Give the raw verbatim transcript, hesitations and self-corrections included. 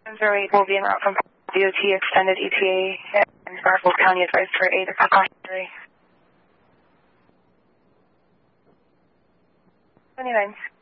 zero eight will be en route from D O T extended E T A and Garfield County advised for eight precautionary. twenty-nine.